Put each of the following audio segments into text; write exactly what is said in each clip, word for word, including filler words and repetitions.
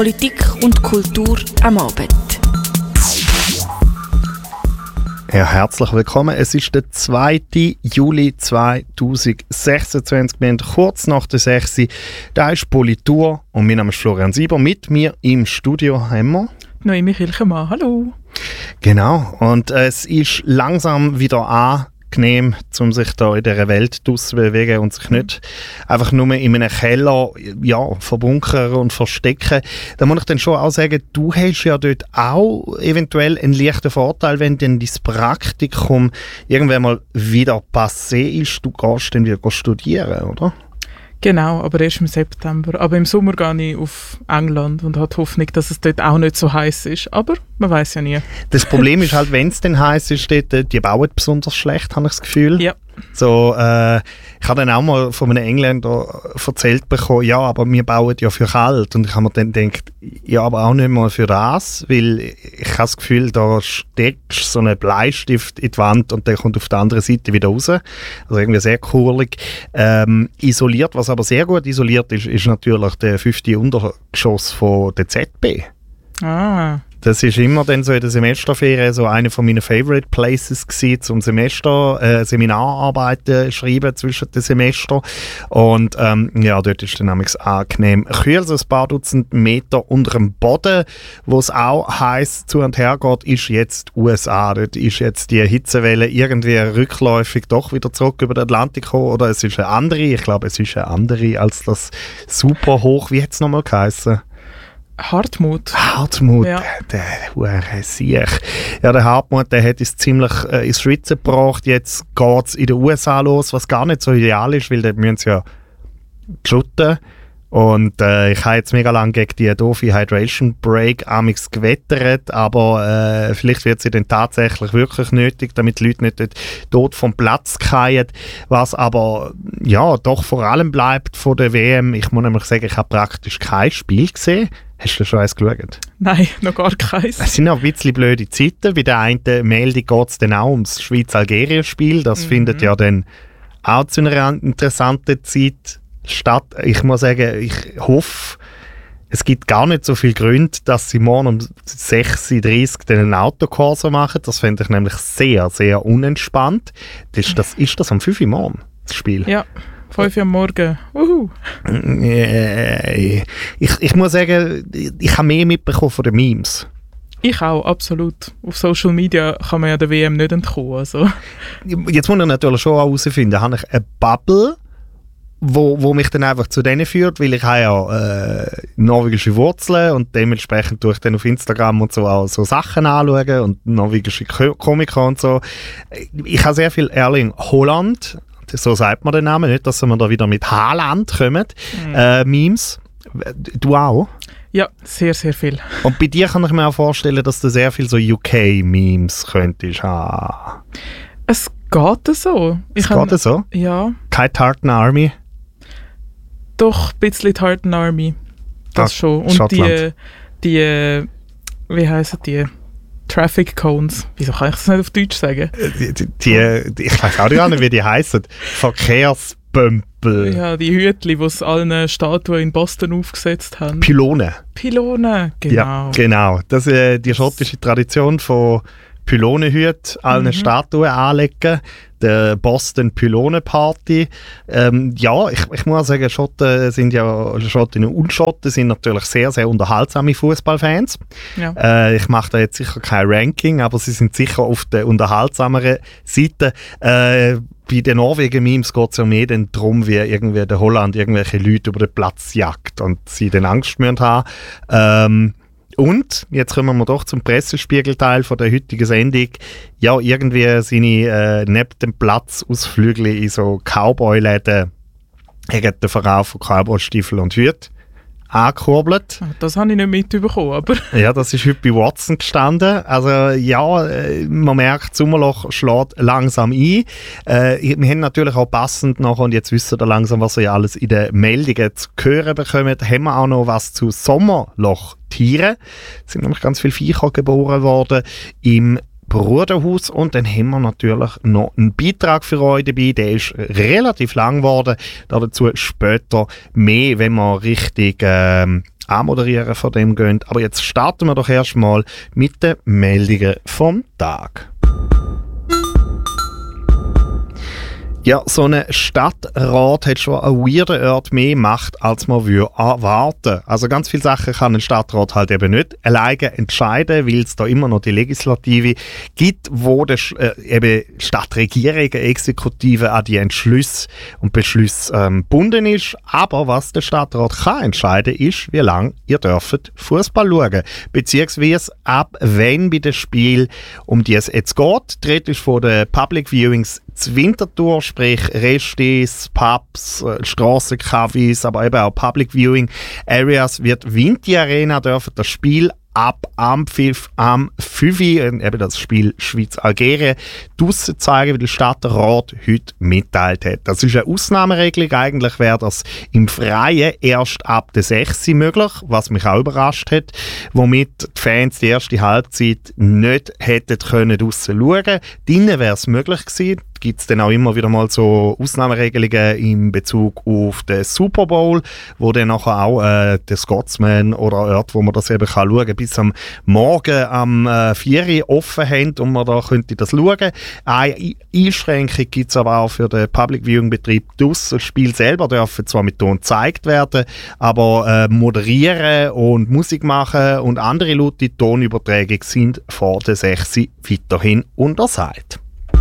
Politik und Kultur am Abend. Ja, herzlich willkommen. Es ist der zweite Juli zweitausendsechsundzwanzig. Wir haben kurz nach der sechs. Da ist Politur und mein Name ist Florian Sieber. Mit mir im Studio haben wir Noemi Kilchemann, hallo. Genau, und äh, es ist langsam wieder angenehm, um sich da in dieser Welt zu bewegen und sich nicht einfach nur in einem Keller ja, verbunkern und verstecken. Da muss ich dann schon auch sagen, du hast ja dort auch eventuell einen leichten Vorteil, wenn dann dein Praktikum irgendwann mal wieder passé ist. Du gehst dann wieder studieren, oder? Genau, aber erst im September. Aber im Sommer gehe ich auf England und habe die Hoffnung, dass es dort auch nicht so heiß ist. Aber man weiß ja nie. Das Problem ist halt, wenn es dann heiß ist, dort, die bauen besonders schlecht, habe ich das Gefühl. Ja. So, äh, ich habe dann auch mal von einem Engländer erzählt bekommen, ja, aber wir bauen ja für kalt. Und ich habe mir dann gedacht, ja, aber auch nicht mal für das, weil ich habe das Gefühl, da steckst du so einen Bleistift in die Wand und der kommt auf der anderen Seite wieder raus. Also irgendwie sehr kurlig. Ähm, isoliert, was aber sehr gut isoliert ist, ist natürlich der fünfte Untergeschoss von der Z B. Ah. Das ist immer dann so in der Semesterferien so eine von meinen Favorite Places gewesen, zum Semester, äh, Seminararbeiten schreiben zwischen den Semestern. Und ähm, ja, dort ist dann nämlich angenehm kühl, so ein paar Dutzend Meter unter dem Boden. Wo es auch heiß zu und her geht, ist jetzt U S A. Dort ist jetzt die Hitzewelle irgendwie rückläufig doch wieder zurück über den Atlantik gekommen. Oder es ist eine andere, ich glaube, es ist eine andere als das super hoch, wie hat es nochmal geheißen? Hartmut. Hartmut, ja. der hure Sieg. Ja, der Hartmut, der hat es ziemlich äh, ins Schwitzen gebracht. Jetzt geht es in den U S A los, was gar nicht so ideal ist, weil dort müssen sie ja shooten. Und äh, ich habe jetzt mega lange gegen die doofe Hydration Break amix gewettert, aber äh, vielleicht wird sie dann tatsächlich wirklich nötig, damit die Leute nicht dort tot vom Platz fallen. Was aber ja doch vor allem bleibt von der W M, ich muss nämlich sagen, ich habe praktisch kein Spiel gesehen. Hast du schon eins geschaut? Nein, noch gar keins. Es sind auch ein bisschen blöde Zeiten. Bei der einen Meldung geht es dann auch ums Schweiz-Algerien-Spiel. Das mhm. findet ja dann auch zu einer interessanten Zeit statt. Ich muss sagen, ich hoffe, es gibt gar nicht so viele Gründe, dass sie morgen um sechs Uhr dreißig einen Autokorso machen. Das fände ich nämlich sehr, sehr unentspannt. Das ist das, ist das am fünf Uhr morgen, das Spiel? Ja. fünf Uhr am Morgen. Uhu. Ich, ich muss sagen, ich habe mehr mitbekommen von den Memes. Ich auch, absolut. Auf Social Media kann man ja der W M nicht entkommen. Also. Jetzt muss ich natürlich schon herausfinden, habe ich eine Bubble, wo, wo mich dann einfach zu denen führt, weil ich habe ja äh, norwegische Wurzeln und dementsprechend tue ich dann auf Instagram und so auch so Sachen anschauen und norwegische Komiker und so. Ich habe sehr viel Erling Haaland, so sagt man den Namen, nicht, dass wir da wieder mit Haaland kommen, mhm. äh, Memes. Du auch? Ja, sehr, sehr viel. Und bei dir kann ich mir auch vorstellen, dass du sehr viel so U K-Memes könntest haben. Es geht so. Es ich geht so? Ja. Kein Tartan Army? Doch, ein bisschen Tartan Army. Das ah, schon. Und Schottland. die, die, wie heissen die? Traffic Cones. Wieso kann ich das nicht auf Deutsch sagen? Die, die, die, ich weiß auch nicht, wie die heissen. Verkehrspömpel. Ja, die Hütli, die es allen Statuen in Boston aufgesetzt haben. Pylonen. Pylonen, genau. Ja, genau. Das ist äh, die schottische Tradition von Pylonenhüten allen mhm. Statuen anlegen. Der Boston Pylonenparty. Ähm, ja, ich, ich muss sagen, Schotten sind ja, Schottinnen und Schotten sind natürlich sehr, sehr unterhaltsame Fußballfans. Ja. Äh, ich mache da jetzt sicher kein Ranking, aber sie sind sicher auf der unterhaltsameren Seite. Äh, bei den Norwegen-Memes geht es ja mehr darum, wie irgendwie der Holland irgendwelche Leute über den Platz jagt und sie dann Angst müssen haben. Ähm, Und, jetzt kommen wir doch zum Pressespiegelteil von der heutigen Sendung. Ja, irgendwie sind ich äh, neben dem Platzausflügel in so Cowboy-Läden gegen den Verkauf von Cowboy-Stiefeln und Hüten angekurbelt. Das habe ich nicht mitbekommen, aber... Ja, das ist heute bei Watson gestanden. Also ja, man merkt, das Sommerloch schlägt langsam ein. Äh, wir haben natürlich auch passend nachher, und jetzt wissen wir langsam, was ihr alles in den Meldungen zu hören bekommt, haben wir auch noch was zu Sommerlochtieren. Es sind nämlich ganz viele Viecher geboren worden im Bruderhaus, und dann haben wir natürlich noch einen Beitrag für euch dabei, der ist relativ lang geworden, dazu später mehr, wenn wir richtig ähm, anmoderieren von dem gehen. Aber jetzt starten wir doch erstmal mit den Meldungen vom Tag. Ja, so ein Stadtrat hat schon einen weirden Ort mehr Macht, als man erwarten würde. Also ganz viele Sachen kann ein Stadtrat halt eben nicht alleine entscheiden, weil es da immer noch die Legislative gibt, wo die äh, eben Stadtregierung, Exekutive an die Entschlüsse und Beschlüsse ähm, gebunden ist. Aber was der Stadtrat kann entscheiden, ist, wie lange ihr dürft Fußball schauen. Beziehungsweise ab wann bei dem Spiel, um die es jetzt geht. Die Rede ist von den Public Viewings zur Winterthur, sprich Restis, Pubs, Strassencafés, aber eben auch Public Viewing Areas wird Vinti Arena dürfen das Spiel ab am fünf Uhr, eben das Spiel Schweiz-Algerien, draussen zeigen, wie der Stadtrat heute mitteilt hat. Das ist eine Ausnahmeregelung. Eigentlich wäre das im Freien erst ab der sechs Uhr möglich, was mich auch überrascht hat, womit die Fans die erste Halbzeit nicht hätten können draussen schauen können. Drinnen wäre es möglich gewesen. Gibt es dann auch immer wieder mal so Ausnahmeregelungen in Bezug auf den Super Bowl, wo dann nachher auch äh, der Scotsman oder Ort, wo man das eben kann schauen, bis am Morgen am äh, vier Uhr offen haben und man da könnte das schauen. Eine Einschränkung gibt es aber auch für den Public Viewing Betrieb. Das Spiel selber dürfen zwar mit Ton gezeigt werden, aber äh, moderieren und Musik machen und andere laute Tonüberträge sind vor der sechs Uhr weiterhin untersagt.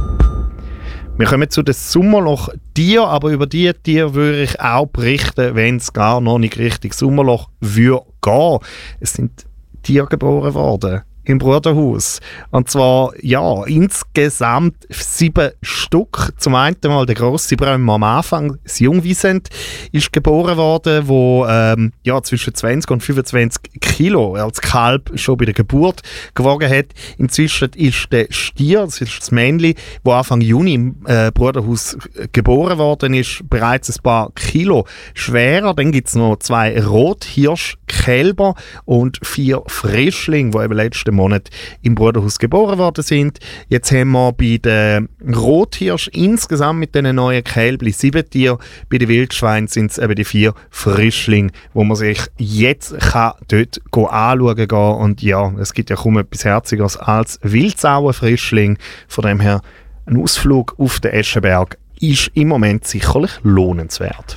Wir kommen zu den Sommerloch-Tieren, aber über diese Tiere würde ich auch berichten, wenn es gar noch nicht richtig Sommerloch würde gehen. Es sind Tiere geboren worden im Bruderhaus. Und zwar, ja, insgesamt sieben Stück. Zum einen mal der grosse Brömer am Anfang, das Jungwisent, ist geboren worden, wo ähm, ja, zwischen zwanzig und fünfundzwanzig Kilo als Kalb schon bei der Geburt gewogen hat. Inzwischen ist der Stier, das ist das Männchen, wo Anfang Juni im äh, Bruderhaus geboren worden ist, bereits ein paar Kilo schwerer. Dann gibt es noch zwei Rothirschkälber und vier Frischlinge, die eben letzten Monat im Bruderhaus geboren worden sind. Jetzt haben wir bei den Rothirsch insgesamt mit diesen neuen Kälbchen sieben Tiere. Bei den Wildschweinen sind es eben die vier Frischlinge, wo man sich jetzt kann dort anschauen gehen. Und ja, es gibt ja kaum etwas Herzigeres als Wildsauenfrischling. Von dem her, ein Ausflug auf den Eschenberg ist im Moment sicherlich lohnenswert.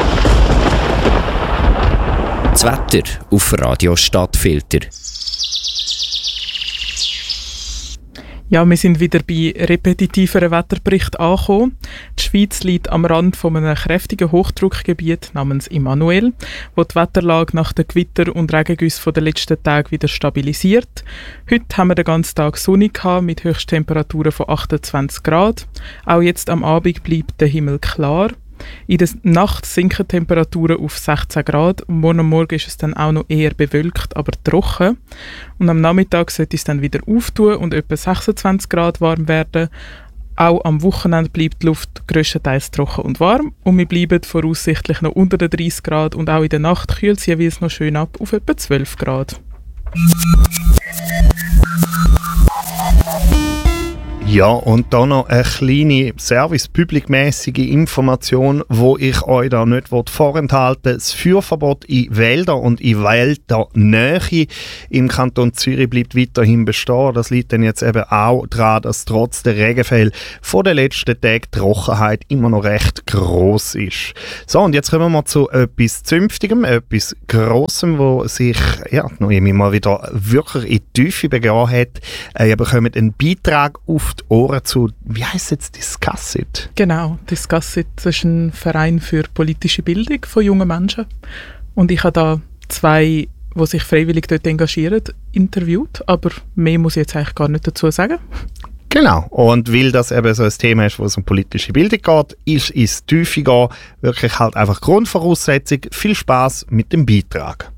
Das Wetter auf Radio Stadtfilter. Ja, wir sind wieder bei repetitiveren Wetterberichten angekommen. Die Schweiz liegt am Rand von einem kräftigen Hochdruckgebiet namens Immanuel, wo die Wetterlage nach den Gewitter- und Regengüssen der letzten Tage wieder stabilisiert. Heute haben wir den ganzen Tag Sonne gehabt, mit Höchsttemperaturen von achtundzwanzig Grad. Auch jetzt am Abend bleibt der Himmel klar. In der Nacht sinken die Temperaturen auf sechzehn Grad und morgen Morgen ist es dann auch noch eher bewölkt, aber trocken. Und am Nachmittag sollte es dann wieder auftun und etwa sechsundzwanzig Grad warm werden. Auch am Wochenende bleibt die Luft grösstenteils trocken und warm und wir bleiben voraussichtlich noch unter den dreißig Grad und auch in der Nacht kühlt es jeweils noch schön ab auf etwa zwölf Grad. Ja, und dann noch eine kleine service-public-mässige Information, wo ich euch da nicht vorenthalten will. Das Führverbot in Wälder und in Wäldernähe im Kanton Zürich bleibt weiterhin bestehen. Das liegt dann jetzt eben auch daran, dass trotz der Regenfälle von den letzten Tagen die Trockenheit immer noch recht gross ist. So, und jetzt kommen wir zu etwas Zünftigem, etwas Grossem, wo sich ja, noch immer mal wieder wirklich in die Tiefe begeben hat. Äh, ihr bekommt einen Beitrag auf die Ohren zu, wie heisst jetzt Discussit? Genau, Discussit ist ein Verein für politische Bildung von jungen Menschen. Und ich habe da zwei, die sich freiwillig dort engagieren, interviewt, aber mehr muss ich jetzt eigentlich gar nicht dazu sagen. Genau, und weil das eben so ein Thema ist, wo es um politische Bildung geht, ist ins Tiefe gehen wirklich halt einfach Grundvoraussetzung. Viel Spass mit dem Beitrag.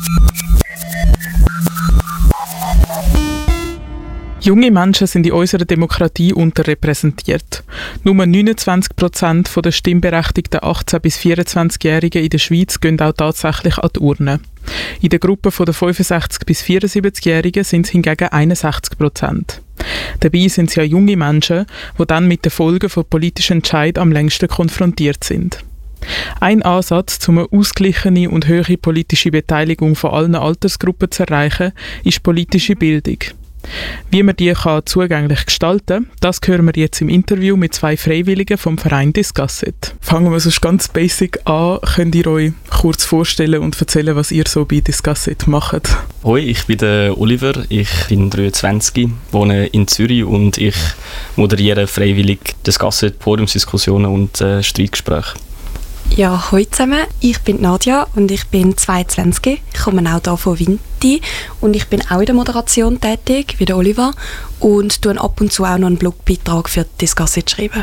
Junge Menschen sind in unserer Demokratie unterrepräsentiert. Nur neunundzwanzig Prozent der stimmberechtigten achtzehn- bis vierundzwanzigjährigen in der Schweiz gehen auch tatsächlich an die Urne. In der Gruppe der fünfundsechzig- bis vierundsiebzigjährigen sind es hingegen einundsechzig Prozent. Dabei sind es ja junge Menschen, die dann mit den Folgen von politischen Entscheidungen am längsten konfrontiert sind. Ein Ansatz, um eine ausgeglichene und hohe politische Beteiligung von allen Altersgruppen zu erreichen, ist politische Bildung. Wie man die kann zugänglich gestalten kann, das hören wir jetzt im Interview mit zwei Freiwilligen vom Verein Discasset. Fangen wir sonst ganz basic an. Könnt ihr euch kurz vorstellen und erzählen, was ihr so bei Discasset macht? Hoi, ich bin der Oliver, ich bin dreiundzwanzig, wohne in Zürich und ich moderiere freiwillig Discasset, Podiumsdiskussionen und äh, Streitgespräche. Ja, hallo zusammen. Ich bin Nadja und ich bin zweiundzwanzig. Ich komme auch hier von Vinti und ich bin auch in der Moderation tätig, wie der Oliver, und tue ab und zu auch noch einen Blogbeitrag für Discasset schreiben.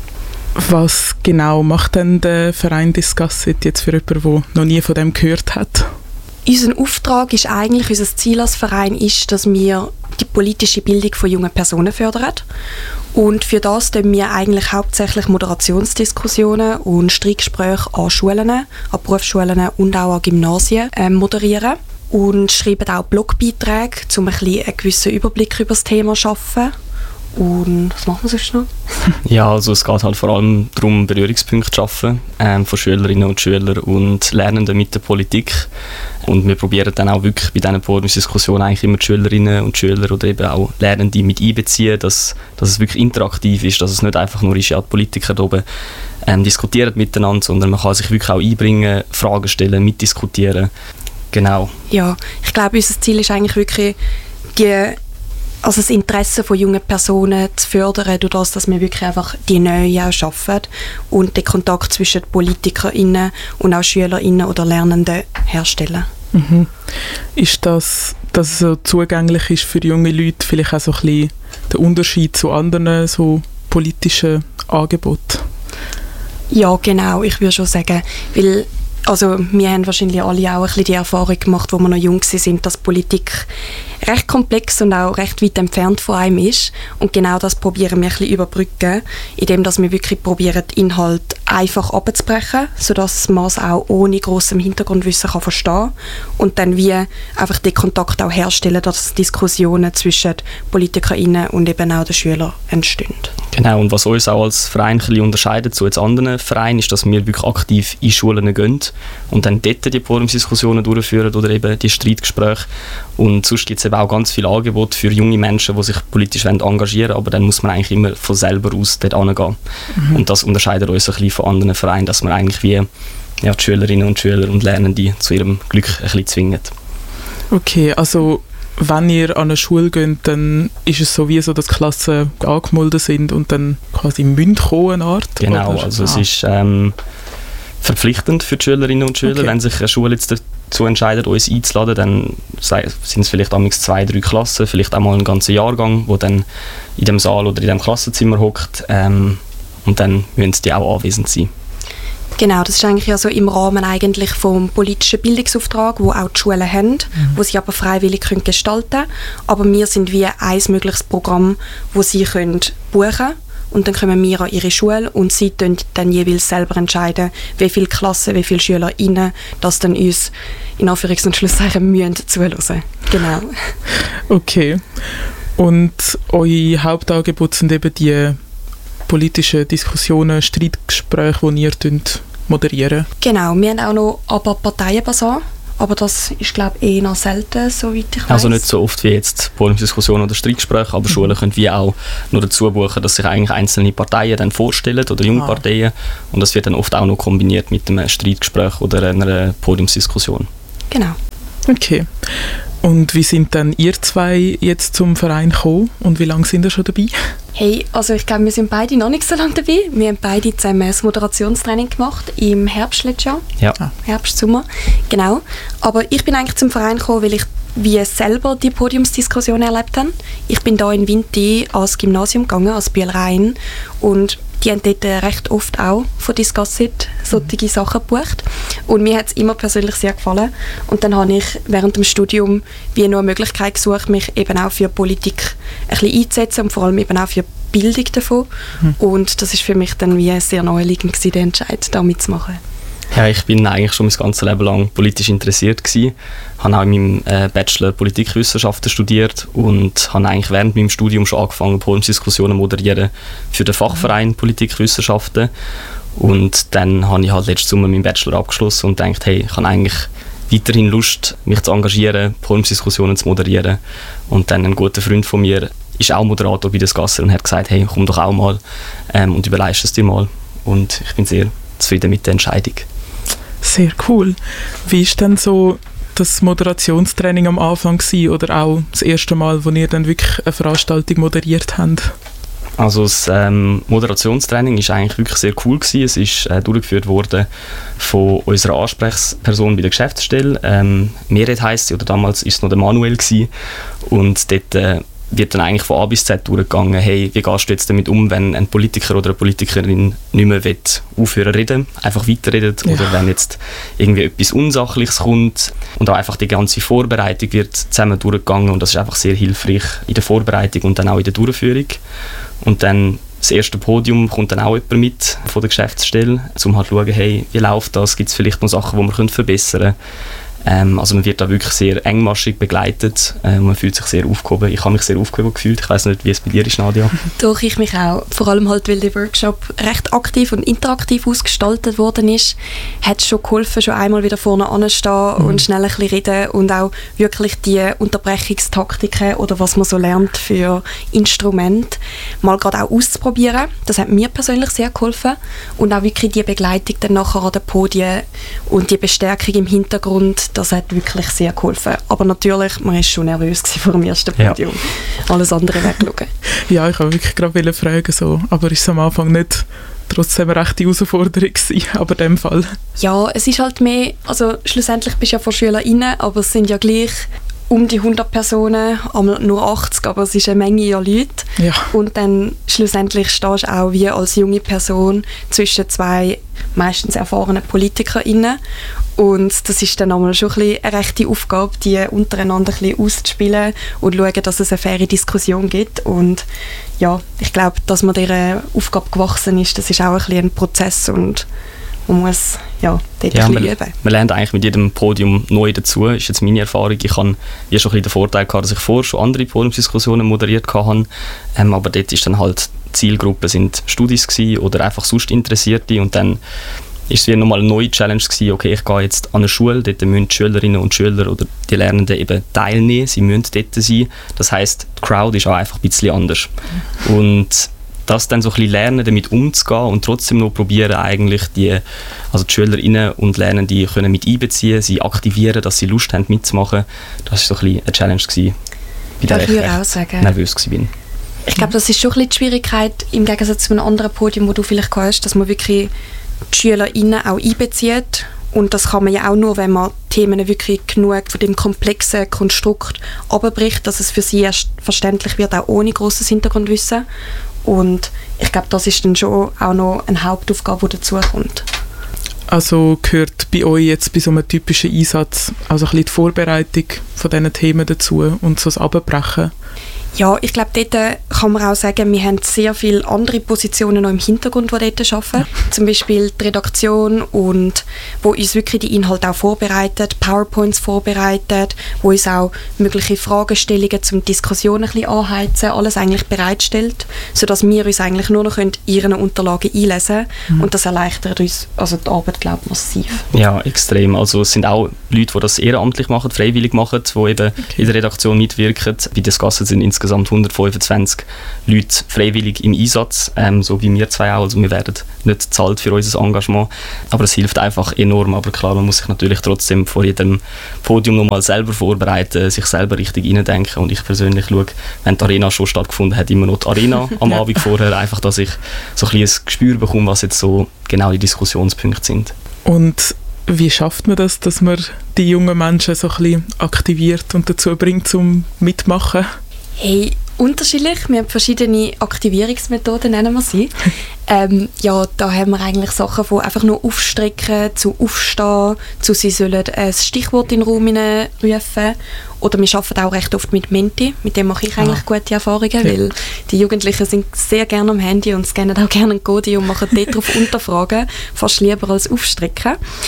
Was genau macht denn der Verein Discasset jetzt für jemanden, der noch nie von dem gehört hat? Unser Auftrag ist eigentlich, unser Ziel als Verein ist, dass wir die politische Bildung von jungen Personen fördern. Und für das tun wir eigentlich hauptsächlich Moderationsdiskussionen und Streitgespräche an Schulen, an Berufsschulen und auch an Gymnasien äh, moderieren. Und schreiben auch Blogbeiträge, um ein bisschen einen gewissen Überblick über das Thema zu schaffen. Und was machen wir sonst noch? Ja, also es geht halt vor allem darum, Berührungspunkte zu schaffen ähm, von Schülerinnen und Schülern und Lernenden mit der Politik. Und wir probieren dann auch wirklich bei diesen Podiumsdiskussionen eigentlich immer die Schülerinnen und Schüler oder eben auch Lernende mit einbeziehen, dass, dass es wirklich interaktiv ist, dass es nicht einfach nur ist, ja, die Politiker da oben ähm, diskutieren miteinander, sondern man kann sich wirklich auch einbringen, Fragen stellen, mitdiskutieren. Genau. Ja, ich glaube, unser Ziel ist eigentlich wirklich, die also das Interesse von jungen Personen zu fördern, durch das, dass wir wirklich einfach die Nähe auch schaffen und den Kontakt zwischen PolitikerInnen und auch SchülerInnen oder Lernenden herstellen. Mhm. Ist das, dass es so zugänglich ist für junge Leute, vielleicht auch so ein bisschen der Unterschied zu anderen so politischen Angeboten? Ja, genau, ich würde schon sagen, weil also wir haben wahrscheinlich alle auch ein bisschen die Erfahrung gemacht, wo wir noch jung sind, dass Politik recht komplex und auch recht weit entfernt von einem ist. Und genau das probieren wir ein bisschen überbrücken, indem dass wir wirklich probieren, den Inhalt einfach abzubrechen, sodass man es auch ohne grossem Hintergrundwissen kann verstehen und dann wie einfach den Kontakt auch herstellen, dass Diskussionen zwischen PolitikerInnen und eben auch den Schülern entstehen. Genau, und was uns auch als Verein ein bisschen unterscheidet zu jetzt anderen Vereinen, ist, dass wir wirklich aktiv in Schulen gehen und dann dort die Podiumsdiskussionen durchführen oder eben die Streitgespräche. Und sonst gibt es eben auch ganz viele Angebote für junge Menschen, die sich politisch engagieren wollen, aber dann muss man eigentlich immer von selber aus dort hingehen. Mhm. Und das unterscheidet uns ein bisschen von anderen Vereinen, dass man eigentlich wie ja, die Schülerinnen und Schüler und Lernende zu ihrem Glück ein bisschen zwingt. Okay, also wenn ihr an eine Schule geht, dann ist es so wie so, dass Klassen angemeldet sind und dann quasi müssen kommen, eine Art? Genau, oder? also ah. es ist ähm, verpflichtend für die Schülerinnen und Schüler, okay. Wenn sich eine Schule jetzt dazu entscheidet, uns einzuladen, dann sind es vielleicht amigs zwei, drei Klassen, vielleicht auch mal einen ganzen Jahrgang, wo dann in dem Saal oder in dem Klassenzimmer hockt ähm, und dann müssen die auch anwesend sein. Genau, das ist eigentlich ja so im Rahmen eigentlich vom politischen Bildungsauftrag, wo auch die Schulen haben, mhm. wo sie aber freiwillig können gestalten können. Aber wir sind wie ein mögliches Programm, wo sie können buchen können. Und dann kommen wir an ihre Schule und sie können dann jeweils selber entscheiden, wie viele Klassen, wie viele SchülerInnen das dann uns in Anführungs- und Schlusszeichen müssen zuhören. Genau. Okay. Und eure Hauptangebote sind eben die politische Diskussionen, Streitgespräche, die ihr moderieren. Genau, wir haben auch noch aber Parteienbasar, aber das ist, glaube ich, eher noch selten, soweit ich weiß. Also nicht so oft wie jetzt Podiumsdiskussionen oder Streitgespräche, aber mhm. Schulen können wie auch nur dazu buchen, dass sich eigentlich einzelne Parteien dann vorstellen oder junge ah. Parteien, und das wird dann oft auch noch kombiniert mit einem Streitgespräch oder einer Podiumsdiskussion. Genau. Okay. Und wie sind dann ihr zwei jetzt zum Verein gekommen und wie lange sind ihr schon dabei? Hey, also ich glaube, wir sind beide noch nicht so lange dabei. Wir haben beide zusammen das Moderationstraining gemacht im Herbst letztes Jahr. Ja. Herbst, Sommer, genau. Aber ich bin eigentlich zum Verein gekommen, weil ich wie selber die Podiumsdiskussion erlebt habe. Ich bin da in Vinti ans Gymnasium gegangen, als Bühlrein, und die haben dort recht oft auch von Discasset solche Sachen gebucht. Und mir hat es immer persönlich sehr gefallen. Und dann habe ich während dem Studium wie noch eine Möglichkeit gesucht, mich eben auch für Politik ein bisschen einzusetzen und vor allem eben auch für die Bildung davon. Mhm. Und das ist für mich dann wie sehr naheliegend gewesen, der Entscheid, da mitzumachen. Ja, ich bin eigentlich schon mein ganzes Leben lang politisch interessiert gewesen. Ich habe auch in meinem äh, Bachelor Politikwissenschaften studiert und habe eigentlich während meinem Studium schon angefangen, Podiumsdiskussionen zu moderieren für den Fachverein Politikwissenschaften. Und dann habe ich halt letzten Sommer meinen Bachelor abgeschlossen und gedacht, hey, ich habe eigentlich weiterhin Lust, mich zu engagieren, Podiumsdiskussionen zu moderieren. Und dann ein guter Freund von mir ist auch Moderator bei das Gasser und hat gesagt, hey, komm doch auch mal ähm, und überleist es dir mal. Und ich bin sehr zufrieden mit der Entscheidung. Sehr cool. Wie ist denn so das Moderationstraining am Anfang gewesen, oder auch das erste Mal, wo ihr dann wirklich eine Veranstaltung moderiert habt? Also das ähm, Moderationstraining war eigentlich wirklich sehr cool gewesen. Es ist äh, durchgeführt worden von unserer Ansprechperson bei der Geschäftsstelle. Ähm, Meret heisst sie, oder damals war es noch der Manuel gewesen. Und dort äh, wird dann eigentlich von A bis Z durchgegangen, hey, wie gehst du jetzt damit um, wenn ein Politiker oder eine Politikerin nicht mehr will aufhören zu reden, einfach weiterredet, ja. Oder wenn jetzt irgendwie etwas Unsachliches kommt. Und auch einfach die ganze Vorbereitung wird zusammen durchgegangen und das ist einfach sehr hilfreich in der Vorbereitung und dann auch in der Durchführung. Und dann das erste Podium kommt dann auch jemand mit von der Geschäftsstelle, um halt zu schauen, hey, wie läuft das, gibt es vielleicht noch Sachen, die wir verbessern können. Ähm, also man wird da wirklich sehr engmaschig begleitet äh, und man fühlt sich sehr aufgehoben. Ich habe mich sehr aufgehoben gefühlt. Ich weiss nicht, wie es bei dir ist, Nadia. Doch, ich mich auch. Vor allem halt, weil der Workshop recht aktiv und interaktiv ausgestaltet worden ist, hat es schon geholfen, schon einmal wieder vorne anzustehen mhm. und schnell ein bisschen reden und auch wirklich die Unterbrechungstaktiken oder was man so lernt für Instrumente mal gerade auch auszuprobieren. Das hat mir persönlich sehr geholfen und auch wirklich die Begleitung dann nachher an den Podien und die Bestärkung im Hintergrund, das hat wirklich sehr geholfen. Aber natürlich, man war schon nervös vor dem ersten Podium. Ja. Alles andere wegschauen. Ja, ich wollte wirklich gerade fragen, so. Aber ist es am Anfang nicht trotzdem eine rechte Herausforderung gewesen, aber in dem Fall? Ja, es ist halt mehr, also schlussendlich bist du ja von SchülerInnen, aber es sind ja gleich um die hundert Personen, einmal nur achtzig, aber es ist eine Menge an Leuten. Ja. Und dann schlussendlich stehst du auch wie als junge Person zwischen zwei meistens erfahrenen PolitikerInnen. Und das ist dann einmal schon ein bisschen eine rechte Aufgabe, die untereinander ein bisschen auszuspielen und schauen, dass es eine faire Diskussion gibt. Und ja, ich glaube, dass man dieser Aufgabe gewachsen ist, das ist auch ein bisschen ein Prozess und man muss ja, dort ja, ein bisschen üben. Man lernt eigentlich mit jedem Podium neu dazu, ist jetzt meine Erfahrung. Ich hatte ja schon ein bisschen den Vorteil gehabt, dass ich vorher schon andere Podiumsdiskussionen moderiert hatte, ähm, aber dort ist dann halt die Zielgruppe sind Studis gewesen oder einfach sonst Interessierte und dann ist es wieder nochmal eine neue Challenge gewesen, okay, ich gehe jetzt an eine Schule, dort müssen die Schülerinnen und Schüler oder die Lernenden eben teilnehmen, sie müssen dort sein. Das heisst, die Crowd ist auch einfach ein bisschen anders. Und das dann so ein bisschen lernen, damit umzugehen und trotzdem noch probieren, eigentlich die, also die Schülerinnen und Lernende können mit einbeziehen, sie aktivieren, dass sie Lust haben mitzumachen. Das war so ein bisschen eine Challenge gewesen, bei der ich auch sagen. nervös war. Ich glaube, das ist schon ein bisschen die Schwierigkeit im Gegensatz zu einem anderen Podium, wo du vielleicht hast, dass man wirklich die SchülerInnen auch einbezieht. Und das kann man ja auch nur, wenn man Themen wirklich genug von dem komplexen Konstrukt abbricht, dass es für sie erst verständlich wird, auch ohne grosses Hintergrundwissen. Und ich glaube, das ist dann schon auch noch eine Hauptaufgabe, die dazukommt. Also gehört bei euch jetzt bei so einem typischen Einsatz also ein bisschen die Vorbereitung von diesen Themen dazu und so das Abbrechen? Ja, ich glaube, dort kann man auch sagen, wir haben sehr viele andere Positionen noch im Hintergrund, die dort arbeiten. Ja. Zum Beispiel die Redaktion, und wo uns wirklich die Inhalte auch vorbereitet, PowerPoints vorbereitet, wo uns auch mögliche Fragestellungen zum Diskussionen ein bisschen anheizen, alles eigentlich bereitstellt, sodass wir uns eigentlich nur noch in ihren Unterlagen einlesen können. Mhm. Und das erleichtert uns also die Arbeit, glaube ich, massiv. Ja, extrem. Also es sind auch Leute, die das ehrenamtlich machen, freiwillig machen, die eben okay. in der Redaktion mitwirken. Bei der Gasse sind insgesamt hundertfünfundzwanzig Leute freiwillig im Einsatz, ähm, so wie wir zwei auch. Also wir werden nicht bezahlt für unser Engagement, aber es hilft einfach enorm. Aber klar, man muss sich natürlich trotzdem vor jedem Podium nochmal selber vorbereiten, sich selber richtig reindenken. Und ich persönlich schaue, wenn die Arena schon stattgefunden hat, immer noch die Arena am ja. Abend vorher, einfach, dass ich so ein bisschen ein Gespür bekomme, was jetzt so genau die Diskussionspunkte sind. Und wie schafft man das, dass man die jungen Menschen so ein bisschen aktiviert und dazu bringt, zum Mitmachen? Hey, unterschiedlich. Wir haben verschiedene Aktivierungsmethoden, nennen wir sie. ähm, ja, da haben wir eigentlich Sachen von einfach nur aufstrecken, zu aufstehen, zu sie sollen ein Stichwort in den Raum rufen. Oder wir arbeiten auch recht oft mit Menti, mit dem mache ich eigentlich ah. gute Erfahrungen, ja. weil die Jugendlichen sind sehr gerne am Handy und scannen auch gerne einen Code und machen dort drauf Unterfragen, fast lieber als aufstrecken.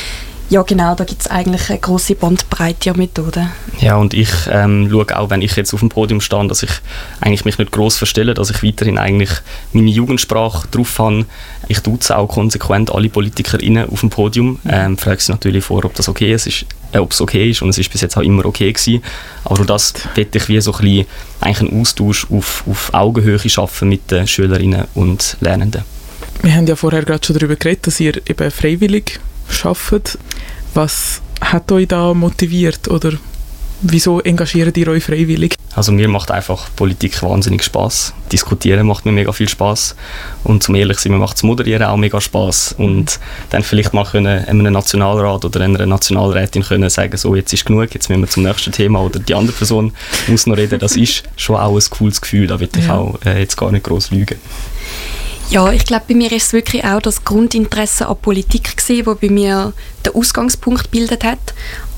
Ja genau, da gibt es eigentlich eine grosse Bandbreite an Methoden. Ja, und ich ähm, schaue auch, wenn ich jetzt auf dem Podium stehe, dass ich eigentlich mich nicht gross verstelle, dass ich weiterhin eigentlich meine Jugendsprache drauf habe. Ich duze auch konsequent alle PolitikerInnen auf dem Podium. Ähm, frage sie natürlich vor, ob das okay ist, äh, ob es okay ist, und es ist bis jetzt auch immer okay gewesen. Aber durch das möchte ich wie so ein bisschen eigentlich einen Austausch auf, auf Augenhöhe schaffen mit den Schülerinnen und Lernenden. Wir haben ja vorher gerade schon darüber geredet, dass ihr eben freiwillig arbeitet. Was hat euch da motiviert oder wieso engagiert ihr euch freiwillig? Also mir macht einfach Politik wahnsinnig Spass. Diskutieren macht mir mega viel Spass. Und zum ehrlich sein, mir macht das Moderieren auch mega Spass. Und dann vielleicht mal können einem Nationalrat oder einer Nationalrätin können sagen, so jetzt ist genug, jetzt müssen wir zum nächsten Thema oder die andere Person muss noch reden. Das ist schon auch ein cooles Gefühl, da will ich ja. auch äh, jetzt gar nicht gross lügen. Ja, ich glaube, bei mir ist es wirklich auch das Grundinteresse an Politik gewesen, das bei mir den Ausgangspunkt gebildet hat.